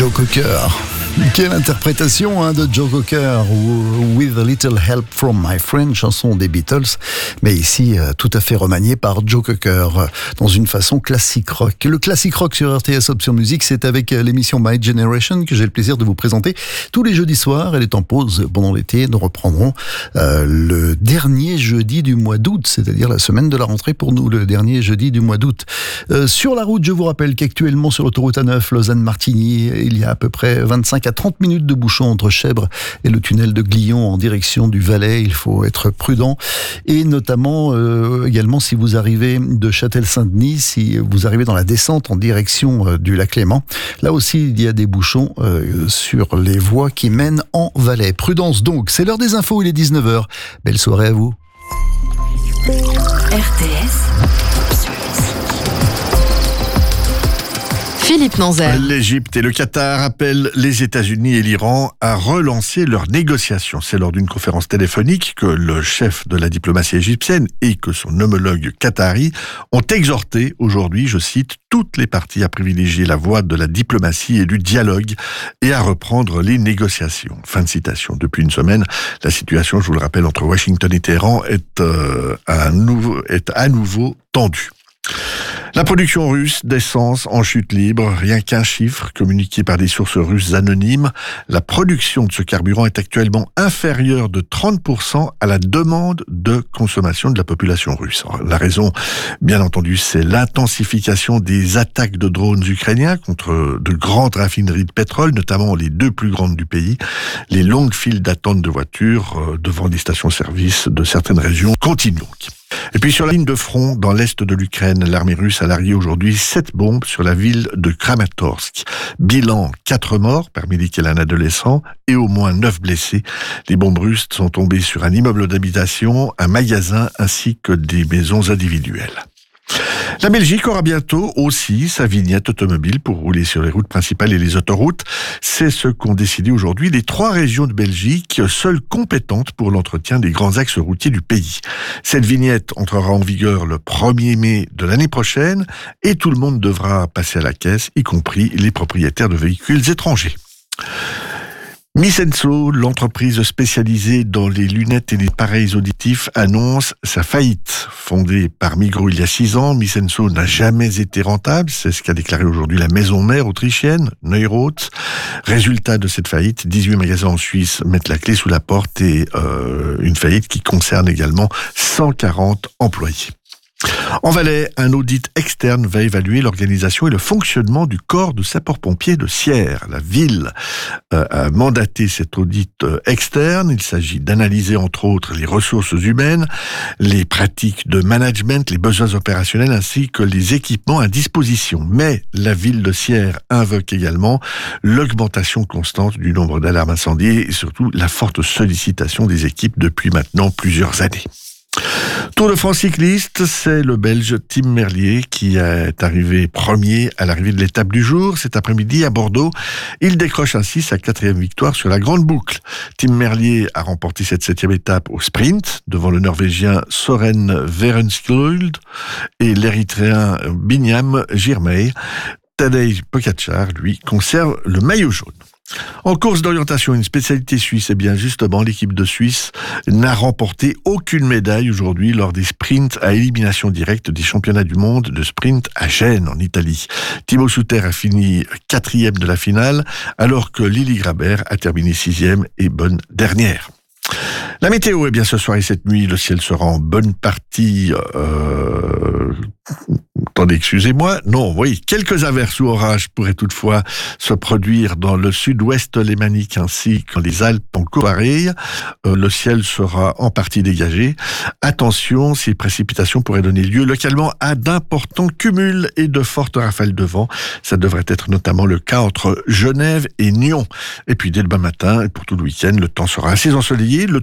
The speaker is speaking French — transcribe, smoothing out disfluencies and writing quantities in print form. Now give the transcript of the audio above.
Joe Cocker. Quelle interprétation de Joe Cocker, With a Little Help from My Friend, chanson des Beatles, mais ici tout à fait remaniée par Joe Cocker dans une façon classique rock. Le classique rock sur RTS Option Musique, c'est avec l'émission My Generation que j'ai le plaisir de vous présenter tous les jeudis soirs. Elle est en pause pendant l'été. Nous reprendrons le dernier jeudi du mois d'août, c'est-à-dire la semaine de la rentrée pour nous, le dernier jeudi du mois d'août. Sur la route, je vous rappelle qu'actuellement sur l'autoroute A9 Lausanne-Martigny, il y a à peu près 25 à 30 minutes de bouchon entre Chèvres et le tunnel de Glion en direction du Valais. Il faut être prudent et notamment également si vous arrivez de Châtel-Saint-Denis, si vous arrivez dans la descente en direction du lac Léman, là aussi il y a des bouchons sur les voies qui mènent en Valais. Prudence donc, c'est l'heure des infos, il est 19h. Belle soirée à vous. RTS. Philippe Manzer. L'Égypte et le Qatar appellent les États-Unis et l'Iran à relancer leurs négociations. C'est lors d'une conférence téléphonique que le chef de la diplomatie égyptienne et que son homologue qatari ont exhorté aujourd'hui, je cite, toutes les parties à privilégier la voie de la diplomatie et du dialogue et à reprendre les négociations. Fin de citation. Depuis une semaine, la situation, je vous le rappelle, entre Washington et Téhéran est à nouveau tendue. La production russe d'essence en chute libre, rien qu'un chiffre communiqué par des sources russes anonymes. La production de ce carburant est actuellement inférieure de 30% à la demande de consommation de la population russe. La raison, bien entendu, c'est l'intensification des attaques de drones ukrainiens contre de grandes raffineries de pétrole, notamment les deux plus grandes du pays. Les longues files d'attente de voitures devant les stations-service de certaines régions continuent donc. Et puis sur la ligne de front, dans l'est de l'Ukraine, l'armée russe a largué aujourd'hui 7 bombes sur la ville de Kramatorsk. Bilan, 4 morts, parmi lesquels un adolescent, et au moins 9 blessés. Les bombes russes sont tombées sur un immeuble d'habitation, un magasin, ainsi que des maisons individuelles. La Belgique aura bientôt aussi sa vignette automobile pour rouler sur les routes principales et les autoroutes. C'est ce qu'ont décidé aujourd'hui les 3 régions de Belgique, seules compétentes pour l'entretien des grands axes routiers du pays. Cette vignette entrera en vigueur le 1er mai de l'année prochaine et tout le monde devra passer à la caisse, y compris les propriétaires de véhicules étrangers. Misenso, l'entreprise spécialisée dans les lunettes et les appareils auditifs, annonce sa faillite. Fondée par Migros il y a 6 ans, Misenso n'a jamais été rentable. C'est ce qu'a déclaré aujourd'hui la maison mère autrichienne, Neuroth. Résultat de cette faillite, 18 magasins en Suisse mettent la clé sous la porte et une faillite qui concerne également 140 employés. En Valais, un audit externe va évaluer l'organisation et le fonctionnement du corps de sapeurs-pompiers de Sierre. La ville a mandaté cet audit externe. Il s'agit d'analyser entre autres les ressources humaines, les pratiques de management, les besoins opérationnels ainsi que les équipements à disposition. Mais la ville de Sierre invoque également l'augmentation constante du nombre d'alarmes incendies et surtout la forte sollicitation des équipes depuis maintenant plusieurs années. Tour de France cycliste, c'est le Belge Tim Merlier qui est arrivé premier à l'arrivée de l'étape du jour. Cet après-midi à Bordeaux, il décroche ainsi sa 4e victoire sur la grande boucle. Tim Merlier a remporté cette 7e étape au sprint devant le Norvégien Soren Verenskjöld et l'Érythréen Binyam Girmay. Tadej Pogačar, lui, conserve le maillot jaune. En course d'orientation, une spécialité suisse, et bien justement, l'équipe de Suisse n'a remporté aucune médaille aujourd'hui lors des sprints à élimination directe des championnats du monde de sprint à Gênes, en Italie. Thibaut Souter a fini 4e de la finale, alors que Lily Grabert a terminé 6e et bonne dernière. La météo, eh bien ce soir et cette nuit, le ciel sera en bonne partie... Attendez, excusez-moi. Non, oui, quelques averses ou orages pourraient toutefois se produire dans le sud-ouest lémanique ainsi que les Alpes en Courraille. Le ciel sera en partie dégagé. Attention, ces précipitations pourraient donner lieu localement à d'importants cumuls et de fortes rafales de vent. Ça devrait être notamment le cas entre Genève et Nyon. Et puis dès demain matin, et pour tout le week-end, le temps sera assez ensoleillé. Le